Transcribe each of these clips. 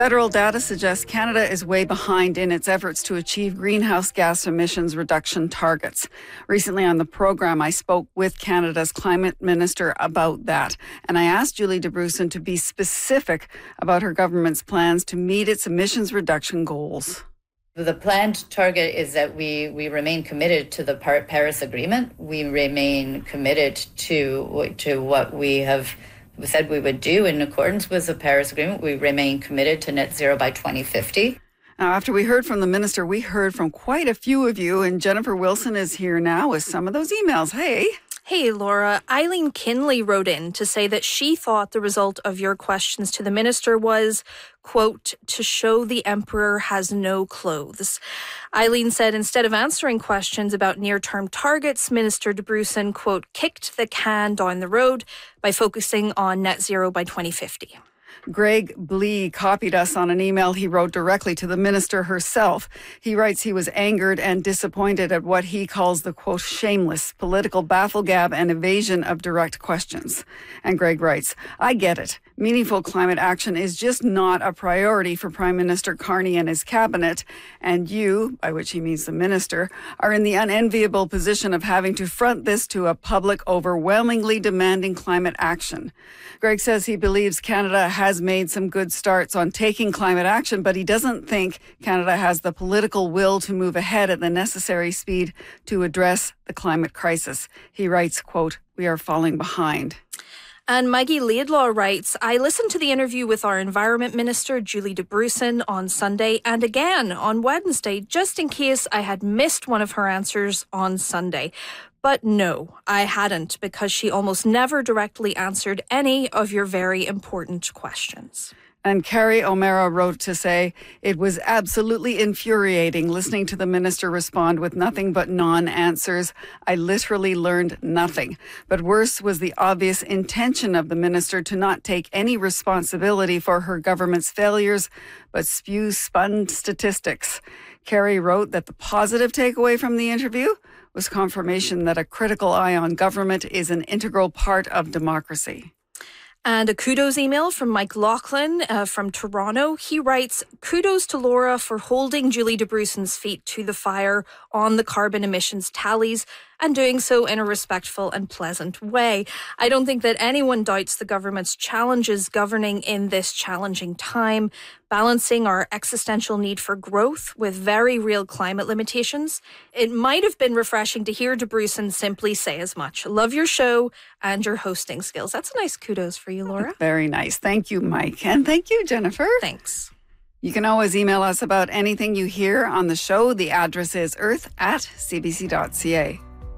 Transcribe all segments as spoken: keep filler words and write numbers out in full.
Federal data suggests Canada is way behind in its efforts to achieve greenhouse gas emissions reduction targets. Recently on the program, I spoke with Canada's climate minister about that, and I asked Julie Debrusin to be specific about her government's plans to meet its emissions reduction goals. The planned target is that we, we remain committed to the Paris Agreement. We remain committed to, to what we have We said we would do in accordance with the Paris Agreement. We remain committed to net zero by twenty fifty. Now, after we heard from the minister, we heard from quite a few of you, and Jennifer Wilson is here now with some of those emails. Hey. Hey, Laura. Eileen Kinley wrote in to say that she thought the result of your questions to the minister was, quote, to show the emperor has no clothes. Eileen said instead of answering questions about near-term targets, Minister Debrusin, quote, kicked the can down the road by focusing on net zero by twenty fifty. Greg Blee copied us on an email he wrote directly to the minister herself. He writes he was angered and disappointed at what he calls the, quote, shameless political bafflegab and evasion of direct questions. And Greg writes, I get it. Meaningful climate action is just not a priority for Prime Minister Carney and his cabinet. And you, by which he means the minister, are in the unenviable position of having to front this to a public overwhelmingly demanding climate action. Greg says he believes Canada has made some good starts on taking climate action, but he doesn't think Canada has the political will to move ahead at the necessary speed to address the climate crisis. He writes, quote, we are falling behind. And Maggie Laidlaw writes, I listened to the interview with our Environment Minister, Julie Debrusin, on Sunday and again on Wednesday, just in case I had missed one of her answers on Sunday. But no, I hadn't, because she almost never directly answered any of your very important questions. And Carrie O'Mara wrote to say, it was absolutely infuriating listening to the minister respond with nothing but non-answers. I literally learned nothing. But worse was the obvious intention of the minister to not take any responsibility for her government's failures, but spew spun statistics. Carrie wrote that the positive takeaway from the interview was confirmation that a critical eye on government is an integral part of democracy. And a kudos email from Mike Laughlin uh, from Toronto. He writes, kudos to Laura for holding Julie Debrusin's feet to the fire on the carbon emissions tallies and doing so in a respectful and pleasant way. I don't think that anyone doubts the government's challenges governing in this challenging time, balancing our existential need for growth with very real climate limitations. It might have been refreshing to hear Debrusin simply say as much. Love your show and your hosting skills. That's a nice kudos for you, Laura. Very nice. Thank you, Mike. And thank you, Jennifer. Thanks. You can always email us about anything you hear on the show. The address is earth at c b c dot c a.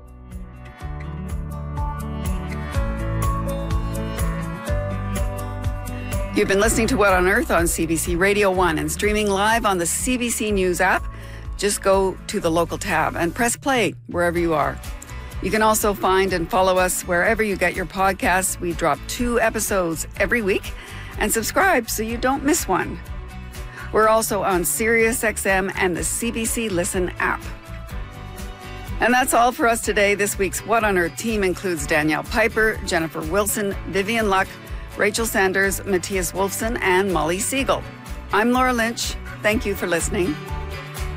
You've been listening to What on Earth on C B C Radio one and streaming live on the C B C News app. Just go to the local tab and press play wherever you are. You can also find and follow us wherever you get your podcasts. We drop two episodes every week, and subscribe so you don't miss one. We're also on Sirius X M and the C B C Listen app. And that's all for us today. This week's What on Earth team includes Danielle Piper, Jennifer Wilson, Vivian Luck, Rachel Sanders, Matthias Wolfson, and Molly Siegel. I'm Laura Lynch. Thank you for listening.